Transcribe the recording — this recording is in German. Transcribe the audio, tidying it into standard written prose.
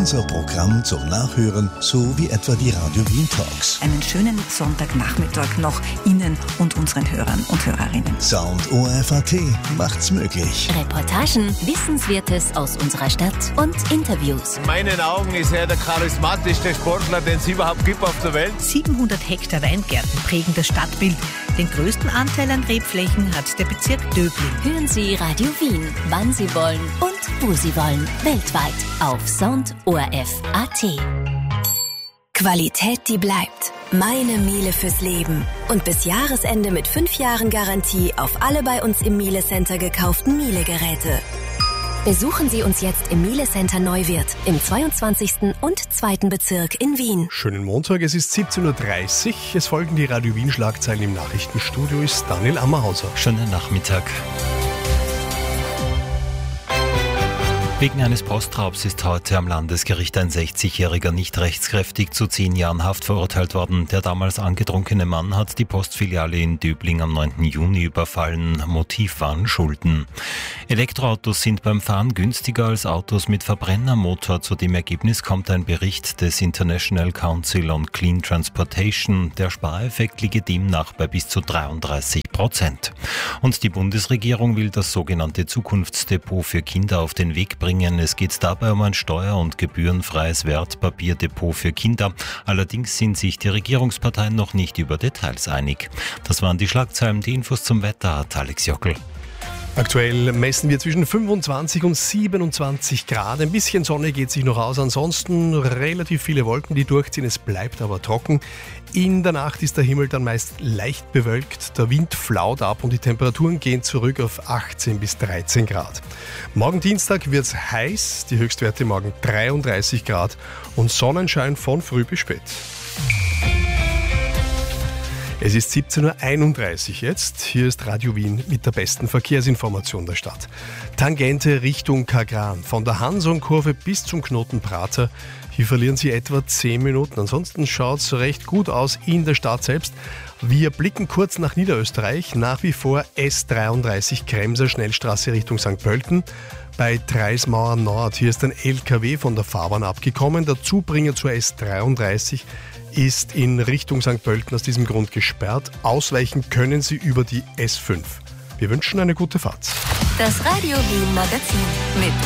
Unser Programm zum Nachhören, so wie etwa die Radio Wien Talks. Einen schönen Sonntagnachmittag noch Ihnen und unseren Hörern und Hörerinnen. Sound ORF.at macht's möglich. Reportagen, Wissenswertes aus unserer Stadt und Interviews. In meinen Augen ist er der charismatischste Sportler, den es überhaupt gibt auf der Welt. 700 Hektar Weingärten prägen das Stadtbild. Den größten Anteil an Rebflächen hat der Bezirk Döbling. Hören Sie Radio Wien, wann Sie wollen und wo Sie wollen. Weltweit auf Sound ORF.at. Qualität, die bleibt. Meine Miele fürs Leben. Und bis Jahresende mit 5 Jahren Garantie auf alle bei uns im Miele Center gekauften Miele-Geräte. Besuchen Sie uns jetzt im Miele Center Neuwirth im 22. und 2. Bezirk in Wien. Schönen Montag, es ist 17.30 Uhr. Es folgen die Radio Wien Schlagzeilen. Im Nachrichtenstudio ist Daniel Ammerhauser. Schönen Nachmittag. Wegen eines Postraubs ist heute am Landesgericht ein 60-Jähriger nicht rechtskräftig zu 10 Jahren Haft verurteilt worden. Der damals angetrunkene Mann hat die Postfiliale in Döbling am 9. Juni überfallen. Motiv waren Schulden. Elektroautos sind beim Fahren günstiger als Autos mit Verbrennermotor. Zu dem Ergebnis kommt ein Bericht des International Council on Clean Transportation. Der Spareffekt liege demnach bei bis zu 33%. Und die Bundesregierung will das sogenannte Zukunftsdepot für Kinder auf den Weg bringen. Es geht dabei um ein steuer- und gebührenfreies Wertpapierdepot für Kinder. Allerdings sind sich die Regierungsparteien noch nicht über Details einig. Das waren die Schlagzeilen. Die Infos zum Wetter hat Alex Jockel. Aktuell messen wir zwischen 25 und 27 Grad. Ein bisschen Sonne geht sich noch aus. Ansonsten relativ viele Wolken, die durchziehen. Es bleibt aber trocken. In der Nacht ist der Himmel dann meist leicht bewölkt. Der Wind flaut ab und die Temperaturen gehen zurück auf 18 bis 13 Grad. Morgen Dienstag wird es heiß. Die Höchstwerte morgen 33 Grad und Sonnenschein von früh bis spät. Es ist 17.31 Uhr jetzt. Hier ist Radio Wien mit der besten Verkehrsinformation der Stadt. Tangente Richtung Kagran. Von der Hanson-Kurve bis zum Knoten Prater. Hier verlieren Sie etwa 10 Minuten. Ansonsten schaut es recht gut aus in der Stadt selbst. Wir blicken kurz nach Niederösterreich. Nach wie vor S33 Kremser Schnellstraße Richtung St. Pölten. Bei Treismauer Nord. Hier ist ein LKW von der Fahrbahn abgekommen. Der Zubringer zur S33 ist in Richtung St. Pölten aus diesem Grund gesperrt. Ausweichen können Sie über die S5. Wir wünschen eine gute Fahrt. Das Radio Wien Magazin mit